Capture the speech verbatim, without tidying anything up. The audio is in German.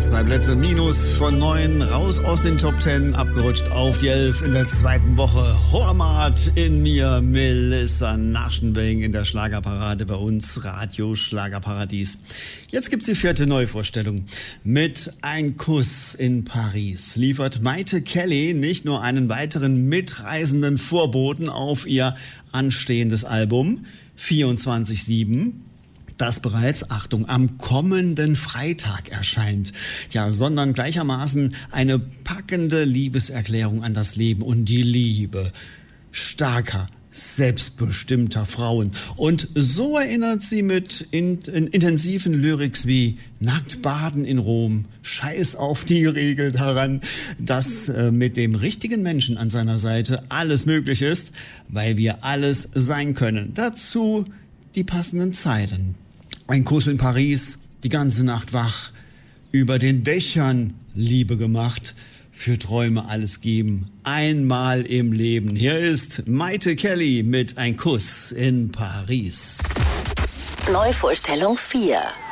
Zwei Plätze minus von neun, raus aus den Top Ten, abgerutscht auf die elf in der zweiten Woche. Hormat in mir, Melissa Naschenweng in der Schlagerparade bei uns, Radio Schlagerparadies. Jetzt gibt's die vierte Neuvorstellung. Mit Ein Kuss in Paris liefert Mayte Kelly nicht nur einen weiteren mitreisenden Vorboten auf ihr anstehendes Album vierundzwanzig sieben, das bereits, Achtung, am kommenden Freitag erscheint. Ja, sondern gleichermaßen eine packende Liebeserklärung an das Leben und die Liebe starker, selbstbestimmter Frauen. Und so erinnert sie mit in, in intensiven Lyrics wie Nackt baden in Rom, Scheiß auf die Regel daran, dass äh, mit dem richtigen Menschen an seiner Seite alles möglich ist, weil wir alles sein können. Dazu die passenden Zeilen. Ein Kuss in Paris, die ganze Nacht wach, über den Dächern Liebe gemacht, für Träume alles geben, einmal im Leben. Hier ist Mayte Kelly mit Ein Kuss in Paris. Neuvorstellung vier.